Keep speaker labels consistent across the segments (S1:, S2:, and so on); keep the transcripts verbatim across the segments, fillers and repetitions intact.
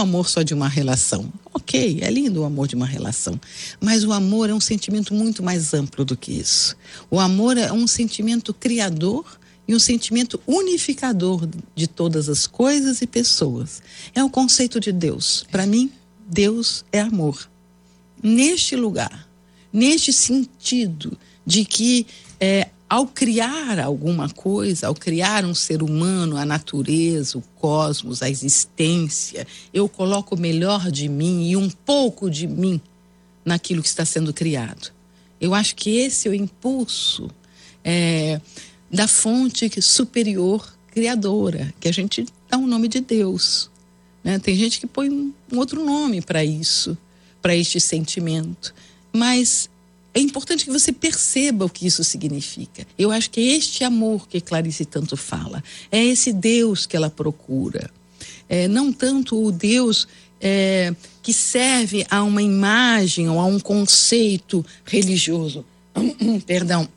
S1: amor só de uma relação. Ok, é lindo o amor de uma relação, mas o amor é um sentimento muito mais amplo do que isso. O amor é um sentimento criador e um sentimento unificador de todas as coisas e pessoas. É o conceito de Deus. Para mim, Deus é amor. Neste lugar, neste sentido de que é, ao criar alguma coisa, ao criar um ser humano, a natureza, o cosmos, a existência, eu coloco o melhor de mim e um pouco de mim naquilo que está sendo criado. Eu acho que esse é o impulso é, da fonte superior criadora, que a gente dá um nome de Deus, né? Tem gente que põe um, um outro nome para isso, para este sentimento, mas é importante que você perceba o que isso significa. Eu acho que é este amor que Clarice tanto fala. É esse Deus que ela procura. É, não tanto o Deus é, que serve a uma imagem ou a um conceito religioso. Perdão.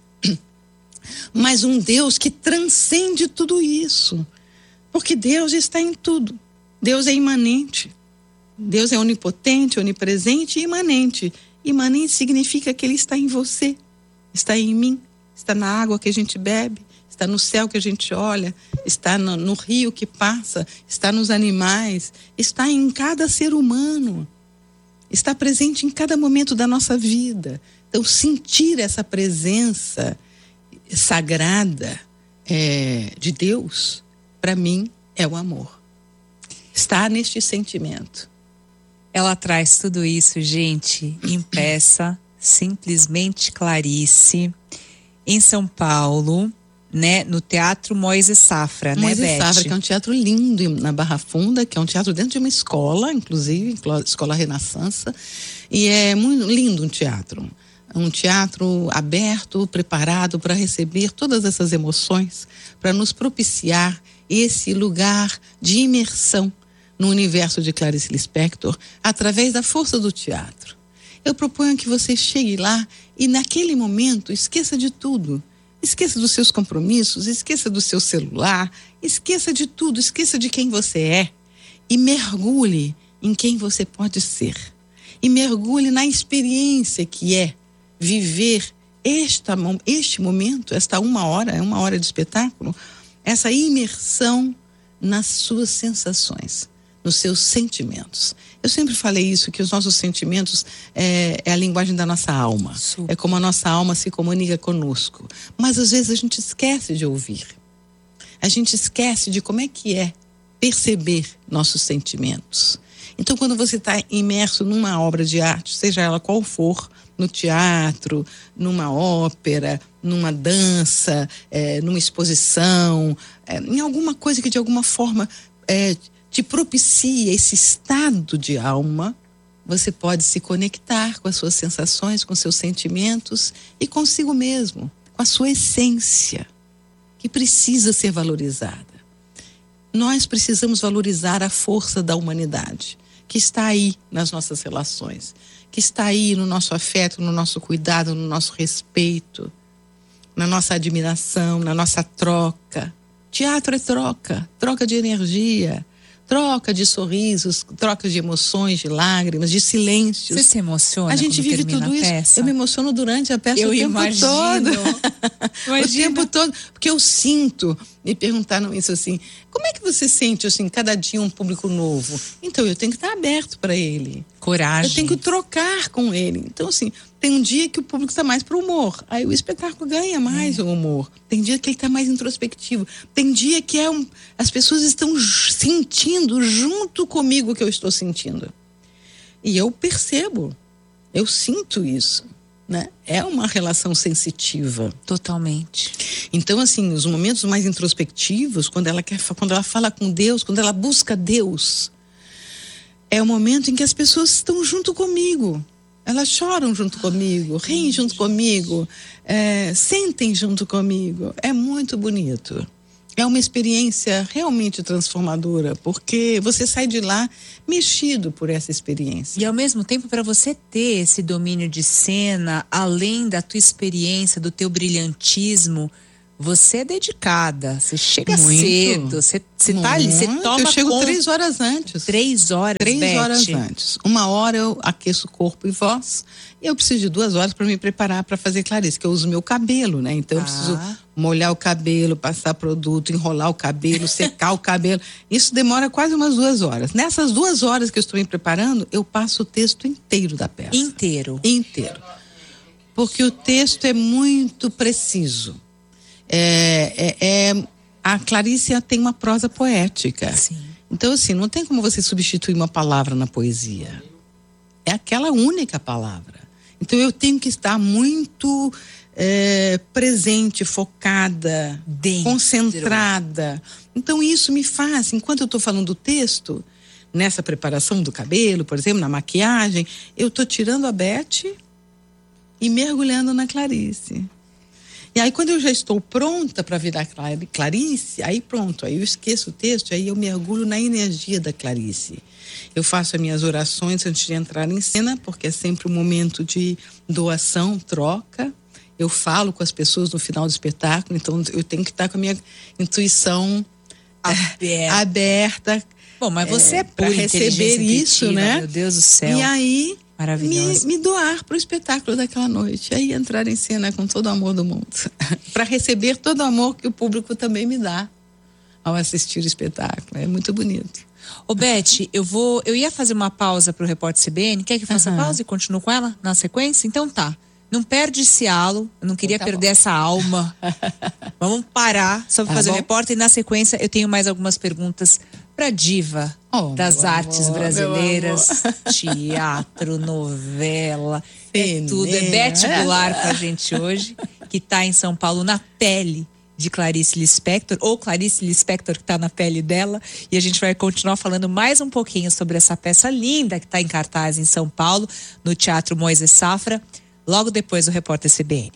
S1: Mas um Deus que transcende tudo isso. Porque Deus está em tudo. Deus é imanente. Deus é onipotente, onipresente e imanente. Imanente significa que Ele está em você, está em mim, está na água que a gente bebe, está no céu que a gente olha, está no, no rio que passa, está nos animais, está em cada ser humano, está presente em cada momento da nossa vida. Então, sentir essa presença sagrada é, de Deus, para mim, é o amor. Está neste sentimento.
S2: Ela traz tudo isso, gente, em peça, Simplesmente Clarice, em São Paulo, né, no Teatro Moisés Safra,
S1: Moisés
S2: né, Beth?
S1: Safra, que é um teatro lindo na Barra Funda, que é um teatro dentro de uma escola, inclusive, Escola Renascença, e é muito lindo um teatro. Um teatro aberto, preparado para receber todas essas emoções, para nos propiciar esse lugar de imersão no universo de Clarice Lispector, através da força do teatro. Eu proponho que você chegue lá e naquele momento esqueça de tudo. Esqueça dos seus compromissos, esqueça do seu celular, esqueça de tudo, esqueça de quem você é e mergulhe em quem você pode ser. E mergulhe na experiência que é viver esta, este momento, esta uma hora, é uma hora de espetáculo, essa imersão nas suas sensações, nos seus sentimentos. Eu sempre falei isso, que os nossos sentimentos é, é a linguagem da nossa alma. Super. É como a nossa alma se comunica conosco. Mas às vezes a gente esquece de ouvir. A gente esquece de como é que é perceber nossos sentimentos. Então, quando você está imerso numa obra de arte, seja ela qual for, no teatro, numa ópera, numa dança, é, numa exposição, é, em alguma coisa que de alguma forma é, te propicia esse estado de alma, você pode se conectar com as suas sensações, com seus sentimentos e consigo mesmo, com a sua essência, que precisa ser valorizada. Nós precisamos valorizar a força da humanidade, que está aí nas nossas relações, que está aí no nosso afeto, no nosso cuidado, no nosso respeito, na nossa admiração, na nossa troca. Teatro é troca, troca de energia, troca de sorrisos, troca de emoções, de lágrimas, de silêncios.
S2: Você se emociona?
S1: A gente
S2: quando
S1: vive
S2: termina
S1: tudo
S2: a
S1: isso.
S2: Peça?
S1: Eu me emociono durante a peça.
S2: Eu
S1: o tempo
S2: imagino.
S1: todo.
S2: Imagino.
S1: O tempo todo. Porque eu sinto, me perguntaram isso assim, como é que você sente assim, cada dia um público novo? Então eu tenho que estar aberto para ele.
S2: Coragem.
S1: Eu tenho que trocar com ele. Então assim, tem um dia que o público está mais para o humor. Aí o espetáculo ganha mais é. o humor. Tem dia que ele está mais introspectivo. Tem dia que é um, as pessoas estão sentindo junto comigo o que eu estou sentindo. E eu percebo. Eu sinto isso. Né? É uma relação sensitiva.
S2: Totalmente.
S1: Então, assim, os momentos mais introspectivos, quando ela quer, quando ela fala com Deus, quando ela busca Deus, é o momento em que as pessoas estão junto comigo. Elas choram junto comigo, riem junto comigo, é, sentem junto comigo. É muito bonito. É uma experiência realmente transformadora, porque você sai de lá mexido por essa experiência.
S2: E ao mesmo tempo, para você ter esse domínio de cena, além da tua experiência, do teu brilhantismo, você é dedicada, você chega
S1: Muito.
S2: cedo, você, você tá ali, você toma
S1: Eu chego
S2: conta.
S1: três horas antes.
S2: Três horas,
S1: Três
S2: Beth.
S1: horas antes. Uma hora eu aqueço corpo e voz. E eu preciso de duas horas para me preparar para fazer Clarice, que eu uso meu cabelo, né? Então
S2: Ah.
S1: eu preciso molhar o cabelo, passar produto, enrolar o cabelo, secar o cabelo. Isso demora quase umas duas horas. Nessas duas horas que eu estou me preparando, eu passo o texto inteiro da peça.
S2: Inteiro.
S1: Inteiro. Porque o texto é muito preciso. É, é, é, a Clarice tem uma prosa poética.
S2: Sim.
S1: Então, assim, não tem como você substituir uma palavra na poesia. É aquela única palavra. Então, eu tenho que estar muito é, presente, focada,
S2: Dentro.
S1: concentrada. Então, isso me faz, enquanto eu estou falando do texto, nessa preparação do cabelo, por exemplo, na maquiagem, eu estou tirando a Beth e mergulhando na Clarice. E aí, quando eu já estou pronta para virar Clarice, aí pronto, aí eu esqueço o texto, aí eu mergulho na energia da Clarice. Eu faço as minhas orações antes de entrar em cena, porque é sempre um momento de doação, troca. Eu falo com as pessoas no final do espetáculo, então eu tenho que estar com a minha intuição
S2: Aberta.
S1: é, aberta.
S2: Bom, mas você é, é
S1: para receber isso,
S2: intuitiva,
S1: né?
S2: Meu Deus do céu.
S1: E aí me, me doar para o espetáculo daquela noite. Aí entrar em cena com todo o amor do mundo. Para receber todo o amor que o público também me dá ao assistir o espetáculo. É muito bonito.
S2: Ô, Beth, eu vou. Eu ia fazer uma pausa para o Repórter C B N. Quer que eu faça
S1: Uhum.
S2: pausa e continuo com ela na sequência? Então tá. Não perde esse halo. Eu não queria
S1: Então tá
S2: perder
S1: bom.
S2: essa alma. Vamos parar só para
S1: Tá
S2: fazer o
S1: bom.
S2: repórter. E na sequência eu tenho mais algumas perguntas para diva
S1: Oh,
S2: das
S1: meu
S2: artes
S1: amor,
S2: brasileiras.
S1: meu
S2: Teatro, novela, é
S1: Cinema.
S2: tudo. É Beth Goulart com a gente hoje, que está em São Paulo na pele de Clarice Lispector, ou Clarice Lispector que está na pele dela, e a gente vai continuar falando mais um pouquinho sobre essa peça linda que está em cartaz em São Paulo, no Teatro Moisés Safra, logo depois do Repórter C B N.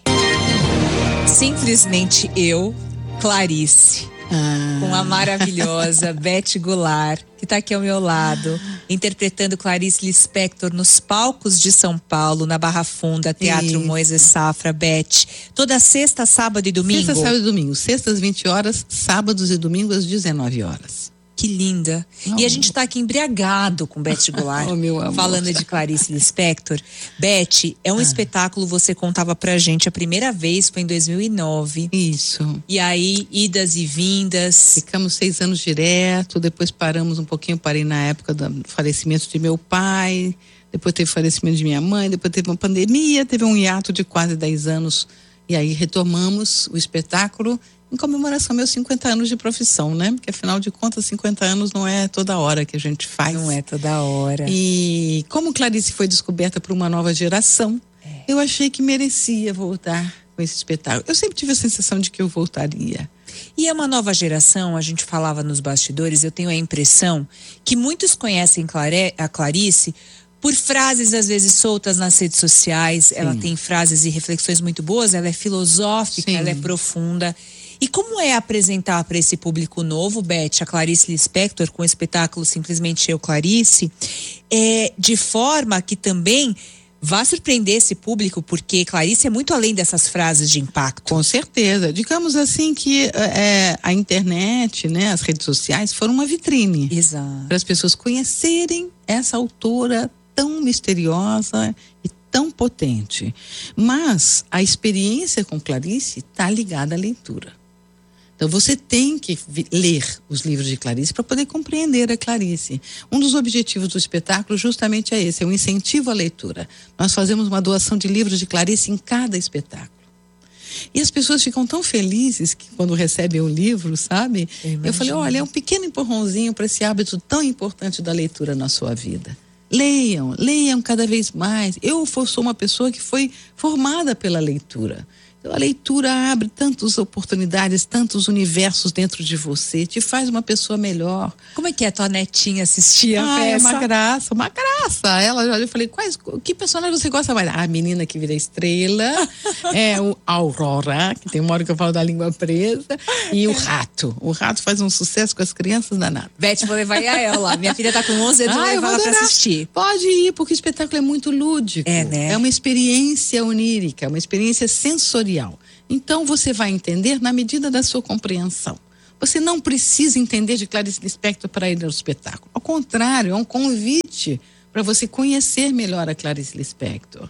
S2: Simplesmente eu, Clarice,
S1: Ah.
S2: com a maravilhosa Beth Goulart, que está aqui ao meu lado, interpretando Clarice Lispector nos palcos de São Paulo, na Barra Funda, Teatro
S1: Isso.
S2: Moisés Safra. Beth, toda sexta, sábado e domingo?
S1: Sexta, sábado e domingo. Sextas, vinte horas, sábados e domingos, às dezenove horas.
S2: Que linda.
S1: Oh.
S2: E a gente está aqui embriagado com Beth Goulart,
S1: Oh, meu amor.
S2: falando de Clarice Lispector. Beth, é um
S1: Ah.
S2: espetáculo, você contava pra gente, a primeira vez foi em dois mil e nove.
S1: Isso.
S2: E aí, idas e vindas.
S1: Ficamos seis anos direto, depois paramos um pouquinho, parei na época do falecimento de meu pai, depois teve o falecimento de minha mãe, depois teve uma pandemia, teve um hiato de quase dez anos, e aí retomamos o espetáculo em comemoração aos meus cinquenta anos de profissão, né? Porque afinal de contas, cinquenta anos não é toda hora que a gente faz.
S2: Não é toda hora.
S1: E como Clarice foi descoberta por uma nova geração, é. eu achei que merecia voltar com esse espetáculo. Eu sempre tive a sensação de que eu voltaria.
S2: E é uma nova geração, a gente falava nos bastidores, eu tenho a impressão que muitos conhecem Clare- a Clarice por frases às vezes soltas nas redes sociais. Sim. Ela tem frases e reflexões muito boas, ela é filosófica, Sim. ela é profunda. E como é apresentar para esse público novo, Beth, a Clarice Lispector, com o espetáculo Simplesmente Eu, Clarice, é, de forma que também vá surpreender esse público, porque Clarice é muito além dessas frases de impacto.
S1: Com certeza. Digamos assim que é, a internet, né, as redes sociais foram uma vitrine.
S2: Exato.
S1: Para as pessoas conhecerem essa autora tão misteriosa e tão potente. Mas a experiência com Clarice está ligada à leitura. Então você tem que ler os livros de Clarice para poder compreender a Clarice. Um dos objetivos do espetáculo justamente é esse, é um incentivo à leitura. Nós fazemos uma doação de livros de Clarice em cada espetáculo. E as pessoas ficam tão felizes que quando recebem o livro, sabe? Eu, Eu falei, olha, é um pequeno empurrãozinho para esse hábito tão importante da leitura na sua vida. Leiam, leiam cada vez mais. Eu sou uma pessoa que foi formada pela leitura. Então, a leitura abre tantas oportunidades, tantos universos dentro de você, te faz uma pessoa melhor.
S2: Como é que é tua netinha assistir a
S1: ah,
S2: peça?
S1: É uma graça, uma graça. Ela, eu falei, quais, que personagem você gosta mais? Ah, a menina que vira estrela, é o Aurora, que tem uma hora que eu falo da língua presa, e o rato. O rato faz um sucesso com as crianças danadas.
S2: Beth, vou levar a ela lá. Minha filha tá com onze anos, ah, vou levar ela pra assistir.
S1: Pode ir, porque o espetáculo é muito lúdico.
S2: É, né?
S1: É uma experiência onírica, uma experiência sensorial. Então você vai entender na medida da sua compreensão. Você não precisa entender de Clarice Lispector para ir ao espetáculo. Ao contrário, é um convite para você conhecer melhor a Clarice Lispector.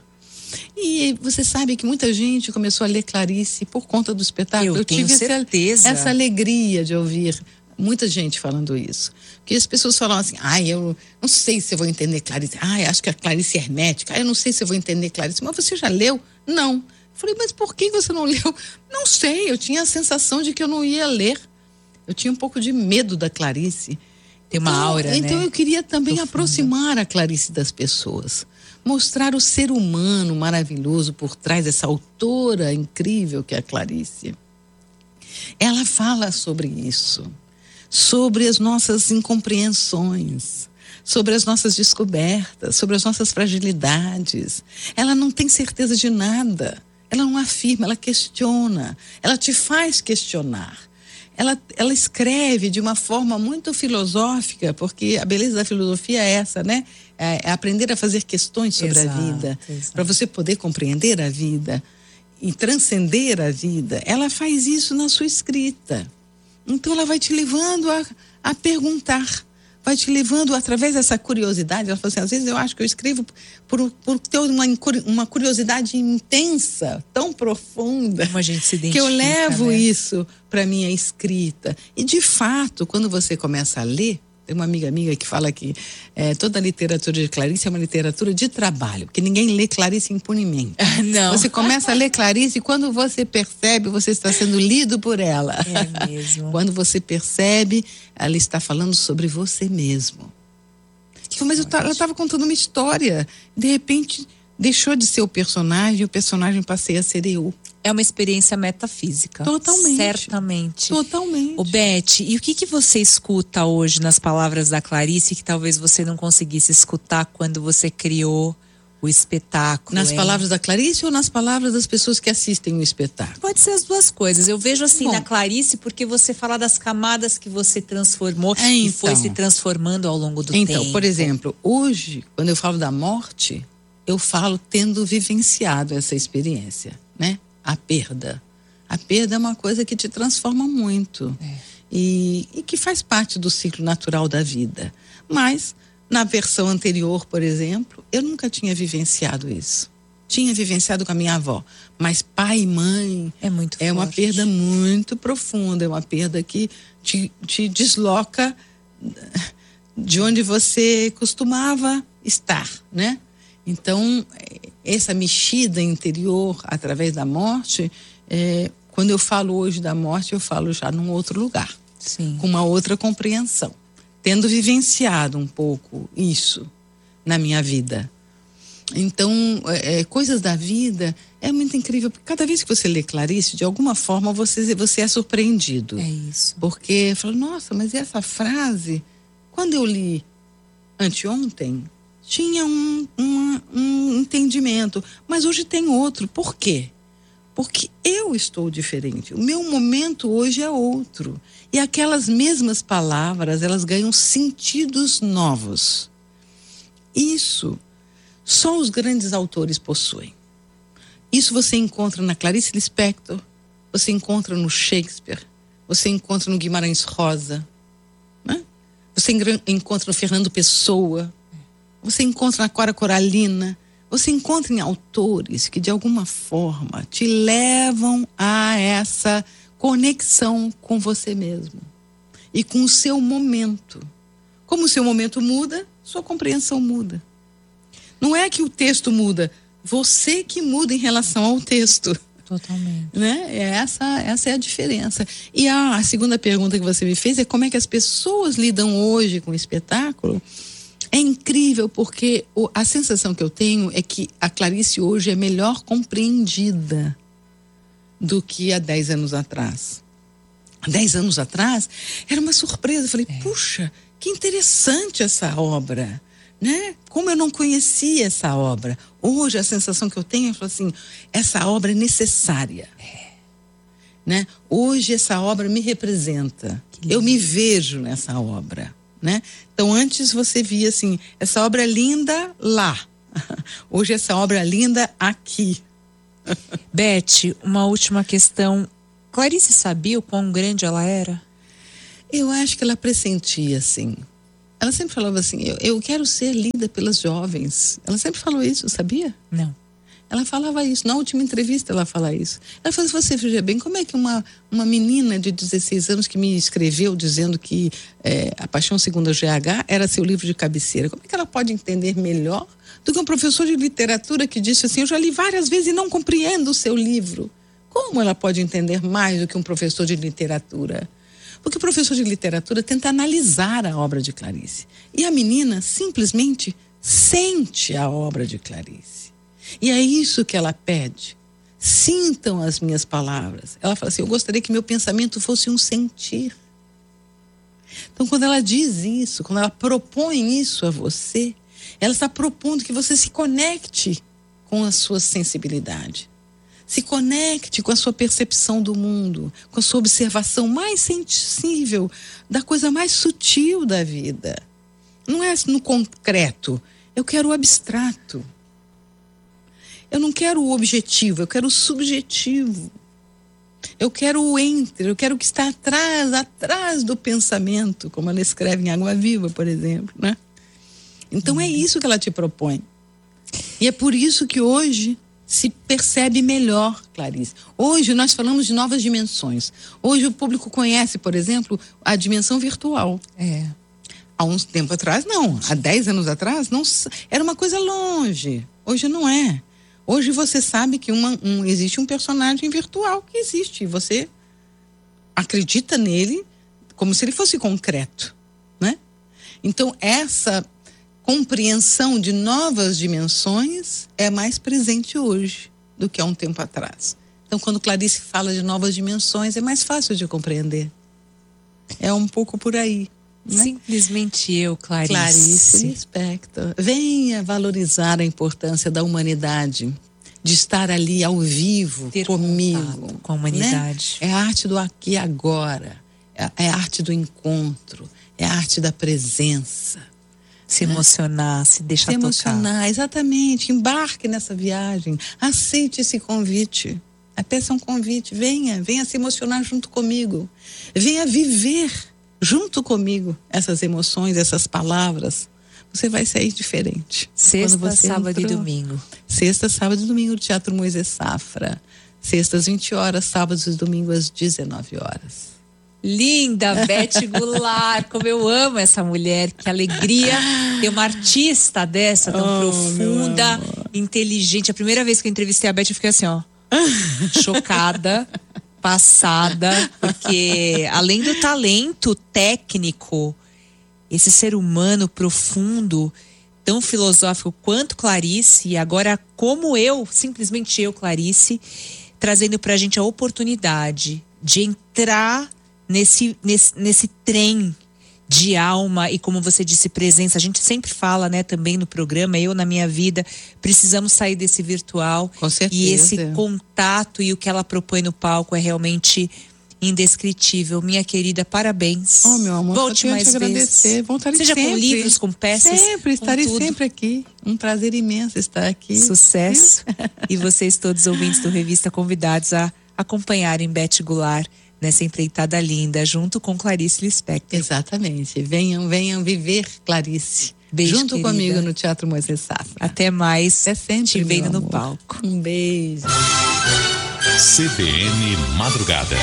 S1: E você sabe que muita gente começou a ler Clarice por conta do espetáculo.
S2: Eu, Eu tenho
S1: tive
S2: certeza.
S1: Essa, essa alegria de ouvir muita gente falando isso. Porque as pessoas falam assim, ai, ah, eu não sei se eu vou entender Clarice. Ai, ah, acho que a Clarice é hermética. Ah, eu não sei se eu vou entender Clarice. Mas você já leu? Não. Eu falei, mas por que você não leu? Não sei, eu tinha a sensação de que eu não ia ler. Eu tinha um pouco de medo da Clarice.
S2: Tem uma
S1: então,
S2: aura,
S1: Então
S2: né?
S1: eu queria também
S2: Profunda.
S1: aproximar a Clarice das pessoas. Mostrar o ser humano maravilhoso por trás dessa autora incrível que é a Clarice. Ela fala sobre isso. Sobre as nossas incompreensões. Sobre as nossas descobertas. Sobre as nossas fragilidades. Ela não tem certeza de nada. Ela não afirma, ela questiona. Ela te faz questionar. Ela, ela escreve de uma forma muito filosófica, porque a beleza da filosofia é essa, né? É, é aprender a fazer questões sobre exato, a vida, para você poder compreender a vida e transcender a vida. Ela faz isso na sua escrita. Então ela vai te levando a, a perguntar, vai te levando através dessa curiosidade. Ela fala assim, às vezes eu acho que eu escrevo por, por ter uma, uma curiosidade intensa, tão profunda,
S2: como a gente se identifica,
S1: que eu levo
S2: né?
S1: isso para minha escrita. E de fato, quando você começa a ler, tem uma amiga amiga que fala que é, toda a literatura de Clarice é uma literatura de trabalho, porque ninguém lê Clarice impunemente.
S2: Não.
S1: Você começa a ler Clarice e quando você percebe, você está sendo lido por ela.
S2: É mesmo.
S1: Quando você percebe, ela está falando sobre você mesmo. Que Mas eu t- ela estava contando uma história, de repente deixou de ser o personagem e o personagem passei a ser eu.
S2: É uma experiência metafísica.
S1: Totalmente.
S2: Certamente.
S1: Totalmente.
S2: Ô Beth, e o que, que você escuta hoje nas palavras da Clarice que talvez você não conseguisse escutar quando você criou o espetáculo?
S1: Nas
S2: hein?
S1: palavras da Clarice ou nas palavras das pessoas que assistem o espetáculo?
S2: Pode ser as duas coisas. Eu vejo assim
S1: Bom,
S2: na Clarice porque você fala das camadas que você transformou
S1: é,
S2: e
S1: então,
S2: foi se transformando ao longo do
S1: então,
S2: tempo.
S1: Então, por exemplo, hoje, quando eu falo da morte, eu falo tendo vivenciado essa experiência, né? A perda. A perda é uma coisa que te transforma muito.
S2: É.
S1: E, e que faz parte do ciclo natural da vida. Mas, na versão anterior, por exemplo, eu nunca tinha vivenciado isso. Tinha vivenciado com a minha avó. Mas pai e mãe
S2: é, muito
S1: é uma perda muito profunda. É uma perda que te, te desloca de onde você costumava estar, né? Então, essa mexida interior através da morte, é, quando eu falo hoje da morte, eu falo já num outro lugar.
S2: Sim.
S1: Com uma outra compreensão. Tendo vivenciado um pouco isso na minha vida. Então, é, coisas da vida é muito incrível. Porque cada vez que você lê Clarice, de alguma forma você, você é surpreendido.
S2: É isso.
S1: Porque, fala, nossa, mas essa frase, quando eu li anteontem, tinha um, um, um entendimento, mas hoje tem outro. Por quê? Porque eu estou diferente. O meu momento hoje é outro. E aquelas mesmas palavras, elas ganham sentidos novos. Isso só os grandes autores possuem. Isso você encontra na Clarice Lispector, você encontra no Shakespeare, você encontra no Guimarães Rosa, né? Você encontra no Fernando Pessoa, você encontra na Cora Coralina, você encontra em autores que de alguma forma te levam a essa conexão com você mesmo e com o seu momento. Como o seu momento muda, sua compreensão muda. Não é que o texto muda, você que muda em relação ao texto.
S2: Totalmente.
S1: Né? Essa, essa é a diferença. E a, a segunda pergunta que você me fez é como é que as pessoas lidam hoje com o espetáculo. É incrível porque o, a sensação que eu tenho é que a Clarice hoje é melhor compreendida do que há dez anos atrás. Há dez anos atrás era uma surpresa. Eu falei, é. puxa, que interessante essa obra, né? Como eu não conhecia essa obra. Hoje a sensação que eu tenho é assim, essa obra é necessária. É. Né? Hoje essa obra me representa. Eu me vejo nessa obra. Né? Então antes você via assim, essa obra é linda lá, hoje essa obra é linda aqui,
S2: Beth, uma última questão. Clarice sabia o quão grande ela era?
S1: Eu acho que ela pressentia, assim. Ela sempre falava assim, eu, eu quero ser lida pelas jovens. Ela sempre falou isso, sabia?
S2: Não.
S1: Ela falava isso, na última entrevista ela fala isso. Ela falou, se você veja bem, como é que uma, uma menina de dezesseis anos que me escreveu dizendo que é, A Paixão Segundo a G H era seu livro de cabeceira, como é que ela pode entender melhor do que um professor de literatura que disse assim, eu já li várias vezes e não compreendo o seu livro? Como ela pode entender mais do que um professor de literatura? Porque o professor de literatura tenta analisar a obra de Clarice. E a menina simplesmente sente a obra de Clarice. E é isso que ela pede. Sintam as minhas palavras. Ela fala assim, eu gostaria que meu pensamento fosse um sentir. Então, quando ela diz isso, quando ela propõe isso a você, ela está propondo que você se conecte com a sua sensibilidade. Se conecte com a sua percepção do mundo, com a sua observação mais sensível da coisa mais sutil da vida. Não é no concreto, eu quero o abstrato. Eu não quero o objetivo, eu quero o subjetivo. Eu quero o entre, eu quero o que está atrás, atrás do pensamento, como ela escreve em Água Viva, por exemplo, né? Então é isso que ela te propõe. E é por isso que hoje se percebe melhor, Clarice. Hoje nós falamos de novas dimensões. Hoje o público conhece, por exemplo, a dimensão virtual.
S2: É.
S1: Há uns tempo atrás, não. Há dez anos atrás, não, era uma coisa longe. Hoje não é. Hoje você sabe que uma, um, existe um personagem virtual que existe. Você acredita nele como se ele fosse concreto, né? Então, essa compreensão de novas dimensões é mais presente hoje do que há um tempo atrás. Então, quando Clarice fala de novas dimensões, é mais fácil de compreender. É um pouco por aí. Né?
S2: Simplesmente eu, Clarice.
S1: Clarice Lispector. Venha valorizar a importância da humanidade, de estar ali ao vivo
S2: ter
S1: comigo.
S2: Com a humanidade.
S1: Né? É a arte do aqui e agora. É, é a arte do encontro. É a arte da presença.
S2: Se né? emocionar, se deixar
S1: se
S2: tocar.
S1: Se emocionar, exatamente. Embarque nessa viagem. Aceite esse convite. Peça um convite. Venha, venha se emocionar junto comigo. Venha viver junto comigo essas emoções, essas palavras. Você vai sair diferente.
S2: Sexta, sábado entrou. E domingo.
S1: Sexta, sábado e domingo no Teatro Moisés Safra. Sextas, vinte horas, sábados e domingos às dezenove horas.
S2: Linda, Beth Goulart, como eu amo essa mulher, que alegria ter uma artista dessa, tão oh, profunda, inteligente. A primeira vez que eu entrevistei a Beth, eu fiquei assim, ó, chocada, passada, porque além do talento técnico, esse ser humano profundo, tão filosófico quanto Clarice, e agora como eu, simplesmente eu, Clarice, trazendo pra gente a oportunidade de entrar Nesse, nesse, nesse trem de alma e, como você disse, presença. A gente sempre fala, né, também no programa, eu na minha vida, precisamos sair desse virtual.
S1: Com certeza.
S2: E esse contato e o que ela propõe no palco é realmente indescritível. Minha querida, parabéns.
S1: Oh, meu amor,
S2: volte mais
S1: te agradecer.
S2: vezes.
S1: Voltarei
S2: Seja
S1: sempre.
S2: Com livros, com peças.
S1: Sempre, estarei
S2: tudo.
S1: sempre aqui. Um prazer imenso estar aqui.
S2: Sucesso. E vocês todos ouvintes do Revista convidados a acompanharem Beth Goulart nessa empreitada linda, junto com Clarice Lispector.
S1: Exatamente. Venham, venham viver Clarice.
S2: Beijo,
S1: junto
S2: querida.
S1: Comigo no Teatro Moisés Safra.
S2: Até mais.
S1: Até sempre,
S2: te vendo no
S1: amor.
S2: palco.
S1: Um beijo.
S3: C B N Madrugada.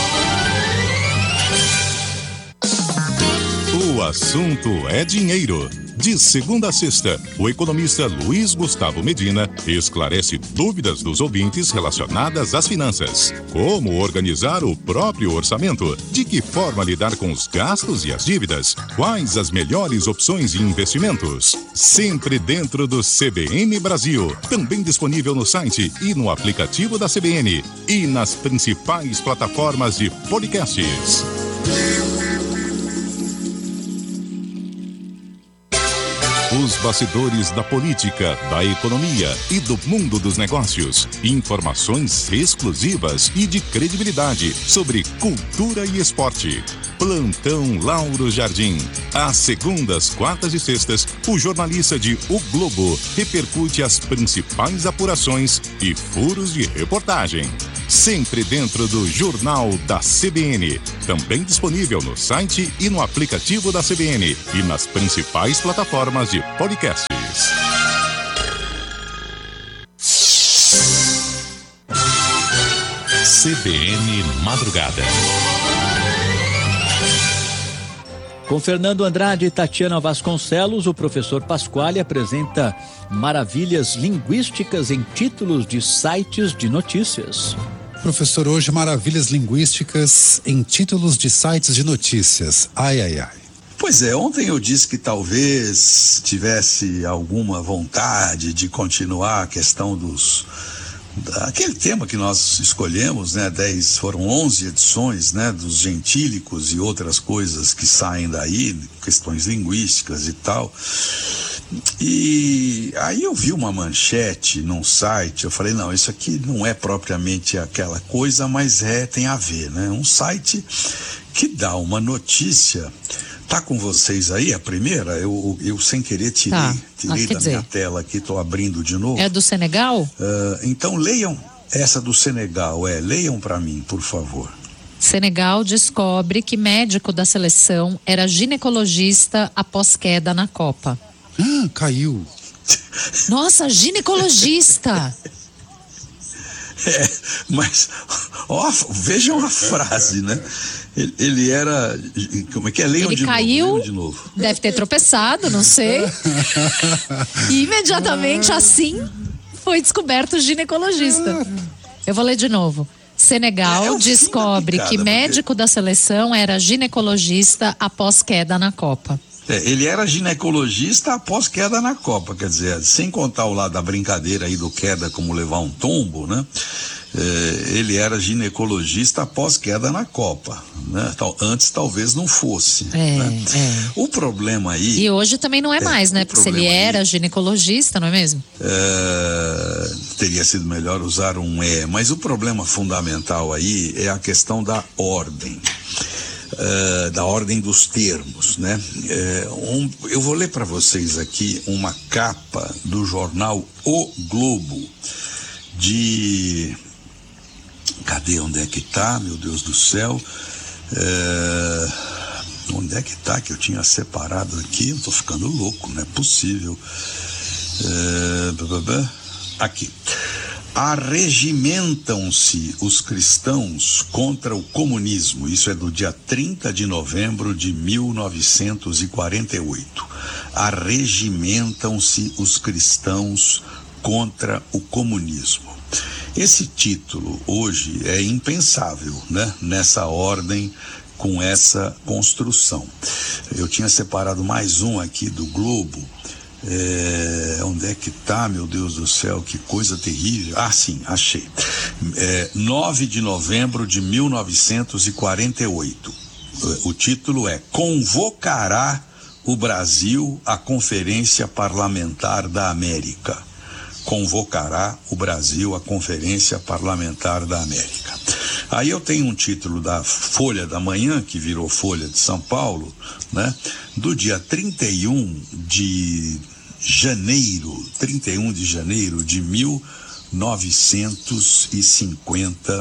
S3: O assunto é dinheiro. De segunda a sexta, o economista Luiz Gustavo Medina esclarece dúvidas dos ouvintes relacionadas às finanças. Como organizar o próprio orçamento? De que forma lidar com os gastos e as dívidas? Quais as melhores opções de investimentos? Sempre dentro do C B N Brasil. Também disponível no site e no aplicativo da C B N. E nas principais plataformas de podcasts. Os bastidores da política, da economia e do mundo dos negócios. Informações exclusivas e de credibilidade sobre cultura e esporte. Plantão Lauro Jardim. Às segundas, quartas e sextas, o jornalista de O Globo repercute as principais apurações e furos de reportagem. Sempre dentro do Jornal da C B N. Também disponível no site e no aplicativo da C B N e nas principais plataformas de podcasts.
S4: C B N Madrugada.
S5: Com Fernando Andrade e Tatiana Vasconcelos, o professor Pasquale apresenta maravilhas linguísticas em títulos de sites de notícias.
S6: Professor, hoje maravilhas linguísticas em títulos de sites de notícias. Ai, ai, ai.
S7: Pois é, ontem eu disse que talvez tivesse alguma vontade de continuar a questão dos... aquele tema que nós escolhemos, né, dez, foram onze edições, né, dos gentílicos e outras coisas que saem daí, questões linguísticas e tal. E aí eu vi uma manchete num site, eu falei, não, isso aqui não é propriamente aquela coisa, mas é, tem a ver, né, um site que dá uma notícia. Tá com vocês aí a primeira? Eu, eu sem querer tirei,
S2: tá.
S7: tirei
S2: ah,
S7: da
S2: dizer,
S7: minha tela aqui, tô abrindo de novo.
S2: É do Senegal?
S7: Uh, então leiam essa do Senegal, é, leiam para mim, por favor.
S2: Senegal descobre que médico da seleção era ginecologista após queda na Copa.
S6: Ah, caiu.
S2: Nossa, ginecologista!
S7: É, mas, ó, vejam a frase, né? Ele, ele era, como é que é? Leiam
S2: ele
S7: de
S2: caiu,
S7: novo, leiam de novo.
S2: Deve ter tropeçado, não sei. E imediatamente assim foi descoberto o ginecologista. Eu vou ler de novo. Senegal
S7: é, é
S2: descobre
S7: picada,
S2: que médico
S7: porque...
S2: da seleção era ginecologista após queda na Copa.
S7: É, ele era ginecologista após queda na Copa, quer dizer, sem contar o lado da brincadeira aí do queda como levar um tombo, né? É, ele era ginecologista após queda na Copa, né? Tal, antes talvez não fosse.
S2: É,
S7: né?
S2: é.
S7: O problema aí...
S2: E hoje também não é, é mais, né? Porque se ele era aí, ginecologista, não é mesmo?
S7: É, teria sido melhor usar um é, mas o problema fundamental aí é a questão da ordem. Uh, da ordem dos termos, né? Uh, um, eu vou ler para vocês aqui uma capa do jornal O Globo de... Cadê? Onde é que tá? Meu Deus do céu. Uh, onde é que tá? Que eu tinha separado aqui. Eu tô ficando louco, não é possível. Uh, aqui. Arregimentam-se os cristãos contra o comunismo. Isso é do dia trinta de novembro de mil novecentos e quarenta e oito. Arregimentam-se os cristãos contra o comunismo. Esse título hoje é impensável, né? Nessa ordem, com essa construção. Eu tinha separado mais um aqui do Globo. É, onde é que tá, meu Deus do céu, que coisa terrível. Ah, sim, achei. É, nove de novembro de mil novecentos e quarenta e oito. O título é Convocará o Brasil à Conferência Parlamentar da América. Convocará o Brasil à Conferência Parlamentar da América. Aí eu tenho um título da Folha da Manhã, que virou Folha de São Paulo, né? Do dia trinta e um de janeiro, trinta e um de janeiro de mil novecentos e cinquenta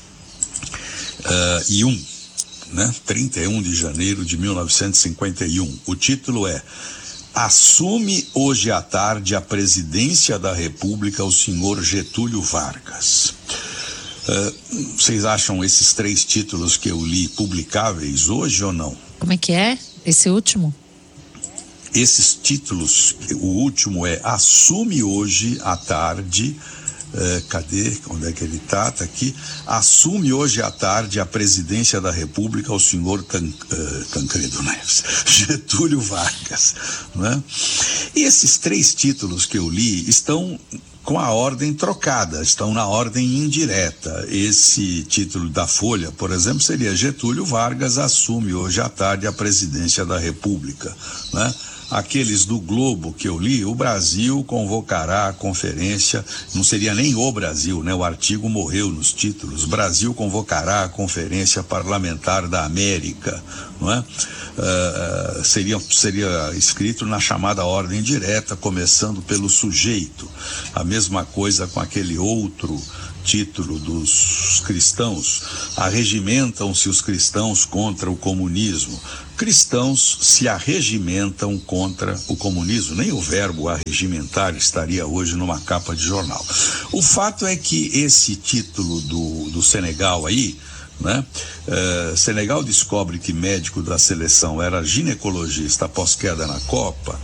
S7: e um, né? trinta e um de janeiro de mil novecentos e cinquenta e um. O título é: Assume hoje à tarde a presidência da República o senhor Getúlio Vargas. Uh, vocês acham esses três títulos que eu li publicáveis hoje ou não?
S2: Como é que é? Esse último?
S7: Esses títulos, o último é Assume hoje à tarde, uh, cadê? Onde é que ele tá? Tá aqui. Assume hoje à tarde a presidência da República o senhor Tan, uh, Tancredo Neves, Getúlio Vargas, né? E esses três títulos que eu li estão com a ordem trocada, estão na ordem indireta. Esse título da Folha, por exemplo, seria Getúlio Vargas assume hoje à tarde a presidência da República, né? aqueles do Globo que eu li, o Brasil convocará a conferência, não seria nem o Brasil, né? O artigo morreu nos títulos. Brasil convocará a Conferência Parlamentar da América, não é? Uh, seria, seria escrito na chamada ordem direta, começando pelo sujeito. A mesma coisa com aquele outro título dos cristãos: arregimentam-se os cristãos contra o comunismo. Cristãos se arregimentam contra o comunismo. Nem o verbo arregimentar estaria hoje numa capa de jornal. O fato é que esse título do, do Senegal aí, né? Uh, Senegal descobre que médico da seleção era ginecologista após queda na Copa.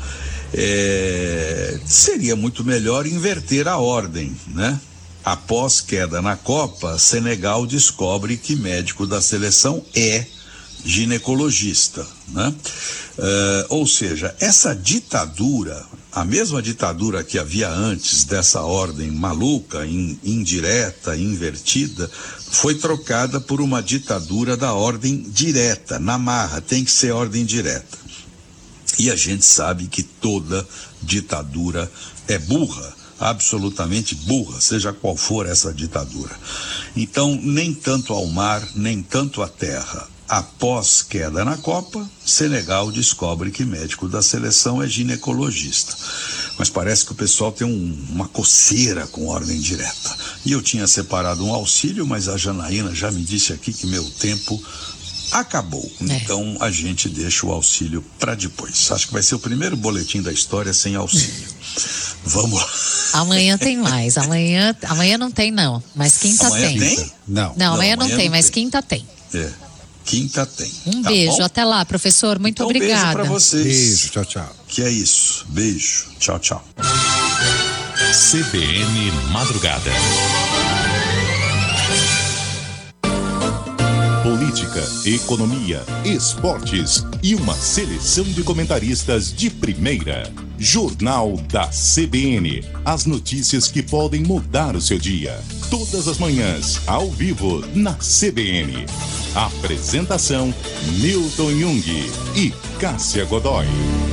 S7: É, seria muito melhor inverter a ordem, né? Após queda na Copa, Senegal descobre que médico da seleção é ginecologista, né? Uh, ou seja, essa ditadura, a mesma ditadura que havia antes dessa ordem maluca, in, indireta, invertida, foi trocada por uma ditadura da ordem direta, na marra, tem que ser ordem direta. E a gente sabe que toda ditadura é burra, absolutamente burra, seja qual for essa ditadura. Então, nem tanto ao mar, nem tanto à terra. Após queda na Copa, Senegal descobre que médico da seleção é ginecologista. Mas parece que o pessoal tem um, uma coceira com ordem direta. E eu tinha separado um auxílio, mas a Janaína já me disse aqui que meu tempo acabou. É. Então a gente deixa o auxílio para depois. Acho que vai ser o primeiro boletim da história sem auxílio. Vamos lá.
S8: Amanhã tem mais. Amanhã, amanhã não tem, não. Mas quinta
S7: amanhã
S8: tem.
S7: tem?
S8: Não. Não, não amanhã, amanhã não tem, não mas tem. Quinta tem.
S7: É. Quinta tem.
S8: Um
S7: tá
S8: beijo,
S7: bom?
S8: Até lá, professor. Muito
S7: então,
S8: obrigada.
S7: Beijo pra vocês.
S6: Beijo, tchau, tchau.
S7: Que é isso. Beijo. Tchau, tchau.
S4: C B N Madrugada.
S3: Política, economia, esportes e uma seleção de comentaristas de primeira. Jornal da C B N. As notícias que podem mudar o seu dia. Todas as manhãs, ao vivo, na C B N. Apresentação: Milton Jung e Cássia Godoy.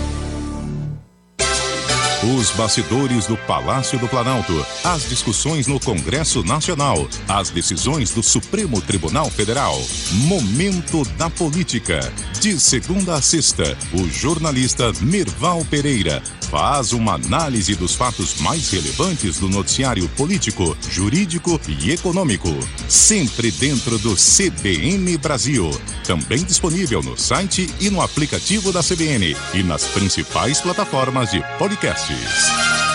S3: Os bastidores do Palácio do Planalto, as discussões no Congresso Nacional, as decisões do Supremo Tribunal Federal. Momento da Política. De segunda a sexta, o jornalista Merval Pereira faz uma análise dos fatos mais relevantes do noticiário político, jurídico e econômico. Sempre dentro do C B N Brasil. Também disponível no site e no aplicativo da C B N e nas principais plataformas de podcasts.